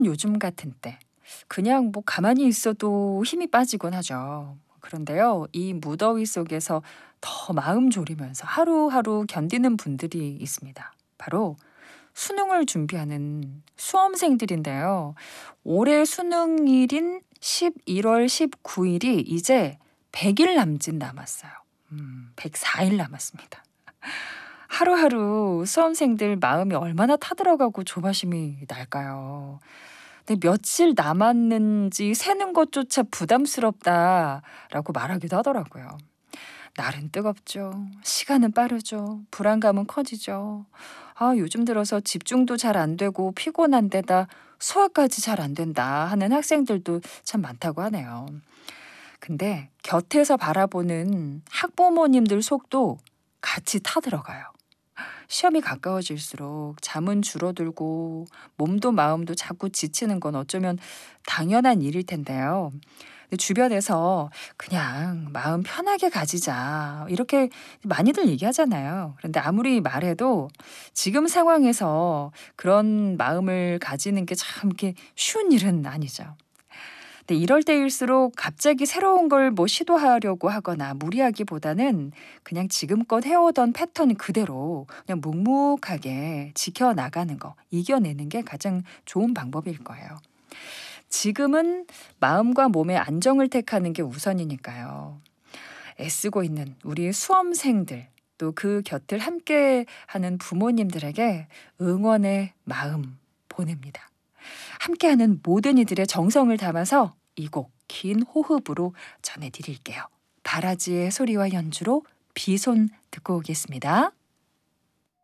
요즘 같은 때 그냥 뭐 가만히 있어도 힘이 빠지곤 하죠. 그런데요, 이 무더위 속에서 더 마음 졸이면서 하루하루 견디는 분들이 있습니다. 바로 수능을 준비하는 수험생들인데요. 올해 수능일인 11월 19일이 이제 100일 남짓 남았어요. 104일 남았습니다. 하루하루 수험생들 마음이 얼마나 타들어가고 조바심이 날까요? 근데 며칠 남았는지 세는 것조차 부담스럽다라고 말하기도 하더라고요. 날은 뜨겁죠. 시간은 빠르죠. 불안감은 커지죠. 요즘 들어서 집중도 잘 안 되고 피곤한 데다 소화까지 잘 안 된다 하는 학생들도 참 많다고 하네요. 근데 곁에서 바라보는 학부모님들 속도 같이 타들어가요. 시험이 가까워질수록 잠은 줄어들고 몸도 마음도 자꾸 지치는 건 어쩌면 당연한 일일 텐데요. 근데 주변에서 그냥 마음 편하게 가지자 이렇게 많이들 얘기하잖아요. 그런데 아무리 말해도 지금 상황에서 그런 마음을 가지는 게 참 이렇게 쉬운 일은 아니죠. 근데 이럴 때일수록 갑자기 새로운 걸 뭐 시도하려고 하거나 무리하기보다는 그냥 지금껏 해오던 패턴 그대로 그냥 묵묵하게 지켜나가는 거, 이겨내는 게 가장 좋은 방법일 거예요. 지금은 마음과 몸의 안정을 택하는 게 우선이니까요. 애쓰고 있는 우리 수험생들, 또 그 곁을 함께 하는 부모님들에게 응원의 마음 보냅니다. 함께하는 모든 이들의 정성을 담아서 이 곡 긴 호흡으로 전해드릴게요. 바라지의 소리와 연주로 비손 듣고 오겠습니다.